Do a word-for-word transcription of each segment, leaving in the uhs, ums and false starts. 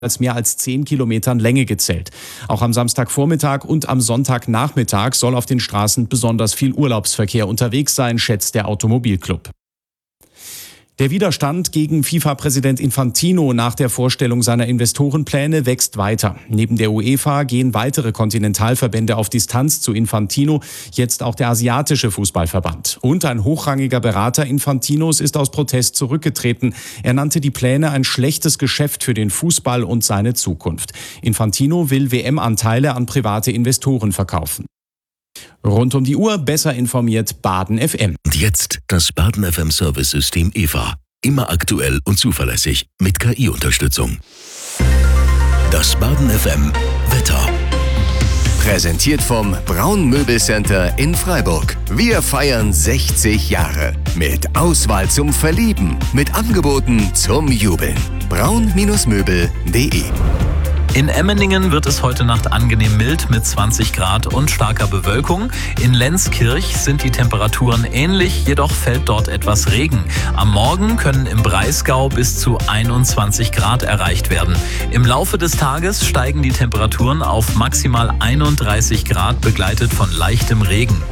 als mehr als zehn Kilometern Länge gezählt. Auch am Samstagvormittag und am Sonntagnachmittag soll auf den Straßen besonders viel Urlaubsverkehr unterwegs sein, schätzt der Automobilclub. Der Widerstand gegen FIFA-Präsident Infantino nach der Vorstellung seiner Investorenpläne wächst weiter. Neben der UEFA gehen weitere Kontinentalverbände auf Distanz zu Infantino, jetzt auch der asiatische Fußballverband. Und ein hochrangiger Berater Infantinos ist aus Protest zurückgetreten. Er nannte die Pläne ein schlechtes Geschäft für den Fußball und seine Zukunft. Infantino will W M-Anteile an private Investoren verkaufen. Rund um die Uhr besser informiert Baden F M. Und jetzt das Baden F M Service-System E V A. Immer aktuell und zuverlässig mit K I-Unterstützung. Das Baden F M Wetter. Präsentiert vom Braun Möbelcenter in Freiburg. Wir feiern sechzig Jahre. Mit Auswahl zum Verlieben. Mit Angeboten zum Jubeln. braun Möbel punkt de. In Emmeningen wird es heute Nacht angenehm mild mit zwanzig Grad und starker Bewölkung. In Lenzkirch sind die Temperaturen ähnlich, jedoch fällt dort etwas Regen. Am Morgen können im Breisgau bis zu einundzwanzig Grad erreicht werden. Im Laufe des Tages steigen die Temperaturen auf maximal einunddreißig Grad, begleitet von leichtem Regen.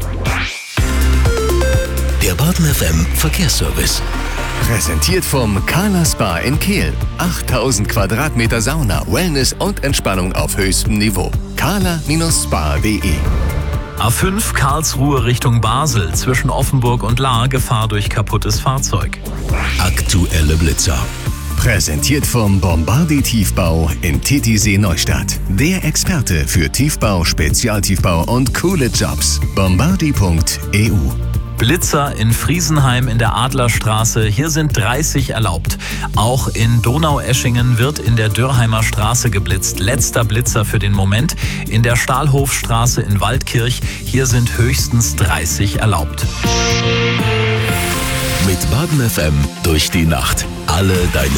Der Baden F M Verkehrsservice. Präsentiert vom Carla Spa in Kehl. achttausend Quadratmeter Sauna, Wellness und Entspannung auf höchstem Niveau. carla Spa punkt de. A fünf Karlsruhe Richtung Basel, zwischen Offenburg und Lahr, Gefahr durch kaputtes Fahrzeug. Aktuelle Blitzer. Präsentiert vom Bombardi Tiefbau in Titisee Neustadt. Der Experte für Tiefbau, Spezialtiefbau und coole Jobs. bombardi punkt e u. Blitzer in Friesenheim in der Adlerstraße. Hier sind dreißig erlaubt. Auch in Donaueschingen wird in der Dürrheimer Straße geblitzt. Letzter Blitzer für den Moment. In der Stahlhofstraße in Waldkirch. Hier sind höchstens dreißig erlaubt. Mit Baden F M durch die Nacht. Alle deine